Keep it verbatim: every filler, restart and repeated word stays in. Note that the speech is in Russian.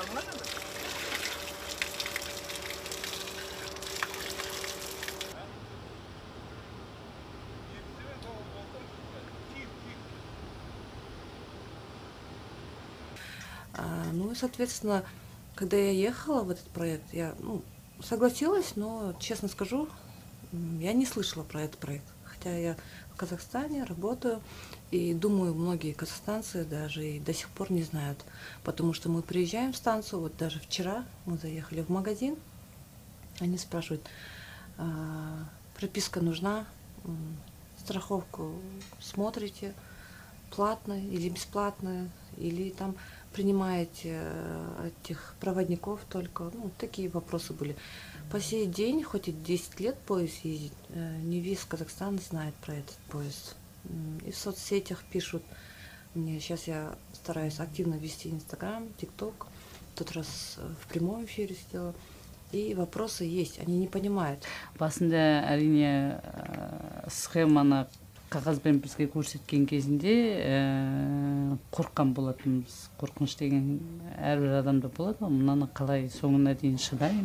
А, ну и, соответственно, когда я ехала в этот проект, я, ну, согласилась, но, честно скажу, м, я не слышала про этот проект. Хотя я в Казахстане работаю, и думаю, многие казахстанцы даже и до сих пор не знают. Потому что мы приезжаем в станцию, вот даже вчера мы заехали в магазин, они спрашивают, а, прописка нужна, м, страховку смотрите, платная или бесплатная, или там принимаете э, этих проводников только. Ну, такие вопросы были. По сей день, хоть и десять лет поезд ездит, э, не весь Казахстан знает про этот поезд. М, И в соцсетях пишут. Мне сейчас я стараюсь активно вести Инстаграм, ТикТок. В тот раз э, в прямом эфире сделала. И вопросы есть, они не понимают. Басында әрине ә, схеманы қағазбен бізге көрсеткен кезінде ә, қорыққан болатынбыз. Қорқыныш деген әрбір адамда болады ғой, мынаны қалай соңына дейін шыдаймын.